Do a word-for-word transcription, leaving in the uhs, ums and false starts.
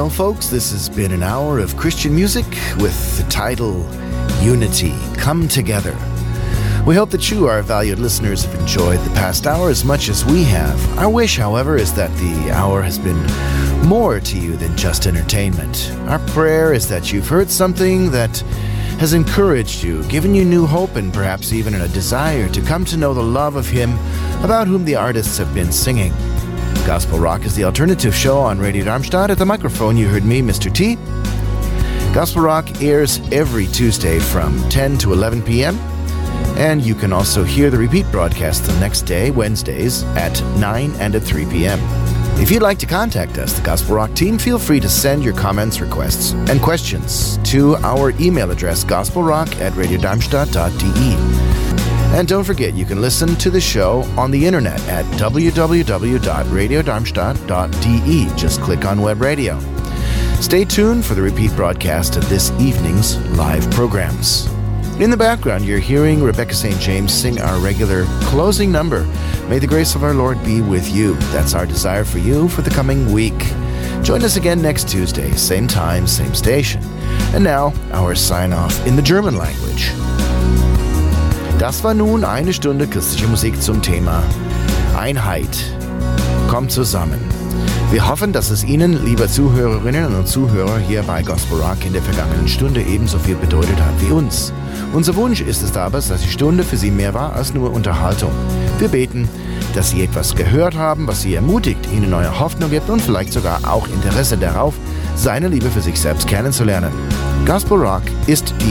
Well, folks, this has been an hour of Christian music with the title Unity, Come Together. We hope that you, our valued listeners, have enjoyed the past hour as much as we have. Our wish, however, is that the hour has been more to you than just entertainment. Our prayer is that you've heard something that has encouraged you, given you new hope, and perhaps even a desire to come to know the love of Him about whom the artists have been singing. Gospel Rock is the alternative show on Radio Darmstadt. At the microphone, you heard me, Mister T. Gospel Rock airs every Tuesday from ten to eleven p.m., and you can also hear the repeat broadcast the next day, Wednesdays, at nine and at three p.m. If you'd like to contact us, the Gospel Rock team, feel free to send your comments, requests, and questions to our email address, gospelrock at radiodarmstadt dot d e. And don't forget, you can listen to the show on the internet at w w w dot radio darmstadt dot d e. Just click on Web Radio. Stay tuned for the repeat broadcast of this evening's live programs. In the background, you're hearing Rebecca Saint James sing our regular closing number, May the Grace of Our Lord Be With You. That's our desire for you for the coming week. Join us again next Tuesday, same time, same station. And now, our sign-off in the German language. Das war nun eine Stunde christliche Musik zum Thema Einheit. Kommt zusammen. Wir hoffen, dass es Ihnen, liebe Zuhörerinnen und Zuhörer, hier bei Gospel Rock in der vergangenen Stunde ebenso viel bedeutet hat wie uns. Unser Wunsch ist es aber, dass die Stunde für Sie mehr war als nur Unterhaltung. Wir beten, dass Sie etwas gehört haben, was Sie ermutigt, Ihnen neue Hoffnung gibt und vielleicht sogar auch Interesse darauf, seine Liebe für sich selbst kennenzulernen. Gospel Rock ist die